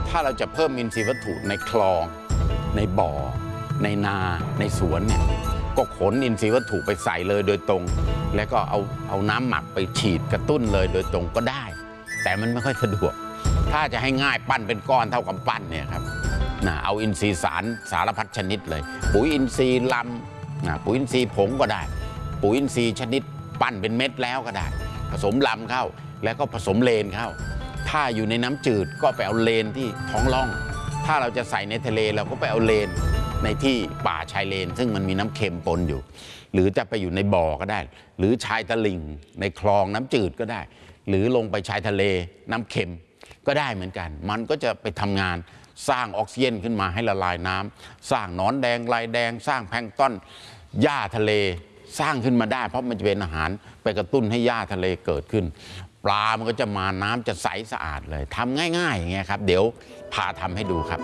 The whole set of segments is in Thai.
ถ้าเราจะเพิ่มอินทรีย์วัตถุในคลองในบ่อในนาในสวนเนี่ยก็ขนอินทรีย์วัตถุไปใส่เลยโดยตรงแล้วก็เอาน้ำหมักไปฉีดกระตุ้นเลยโดยตรงก็ได้แต่มันไม่ค่อยสะดวกถ้าจะให้ง่ายปั้นเป็นก้อนเท่ากับปั้นเนี่ยครับเอาอินทรีย์สารพัดชนิดเลยปุ๋ยอินทรีย์ลำปุ๋ยอินทรีย์ผงก็ได้ปุ๋ยอินทรีย์ชนิดปั้นเป็นเม็ดแล้วก็ได้ผสมลำเข้าแล้วก็ผสมเลนเข้าถ้าอยู่ในน้ำจืดก็ไปเอาเลนที่ท้องร่องถ้าเราจะใส่ในทะเลเราก็ไปเอาเลนในที่ป่าชายเลนซึ่งมันมีน้ำเค็มปนอยู่หรือจะไปอยู่ในบ่อก็ได้หรือชายตลิ่งในคลองน้ำจืดก็ได้หรือลงไปชายทะเลน้ำเค็มก็ได้เหมือนกันมันก็จะไปทำงานสร้างออกซิเจนขึ้นมาให้ละลายน้ำสร้างหนอนแดงลายแดงสร้างแพลงก์ต้นหญ้าทะเลสร้างขึ้นมาได้เพราะมันจะเป็นอาหารไปกระตุ้นให้หญ้าทะเลเกิดขึ้นปลามันก็จะมาน้ำจะใสสะอาดเลยทำง่ายๆอย่างเงี้ยครับเดี๋ยวพาทำให้ดูครับ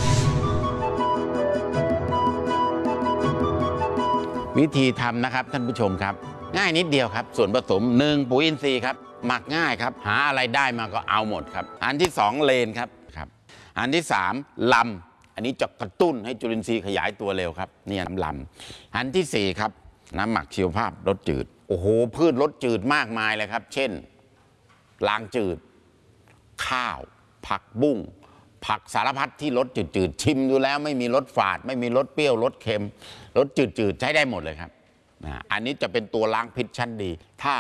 วิธีทำนะครับท่านผู้ชมครับง่ายนิดเดียวครับส่วนผสม1ปุ๋ยอินทรีย์ครับหมักง่ายครับหาอะไรได้มาก็เอาหมดครับอันที่2เลนครับอันที่3ลำอันนี้จะกระตุ้นให้จุลินทรีย์ขยายตัวเร็วครับนี่น้ำลำอันที่4ครับน้ำหมักชีวภาพรสจืดโอ้โหพืชรสจืดมากมายเลยครับเช่นลางจืดข้าวผักบุ้งผักสารพัดที่รสจืดๆชิมดูแล้วไม่มีรสฝาดไม่มีรสเปรี้ยวรสเค็มรสจืดๆใช้ได้หมดเลยครับอันนี้จะเป็นตัวล้างพิษชั้นดีถ้า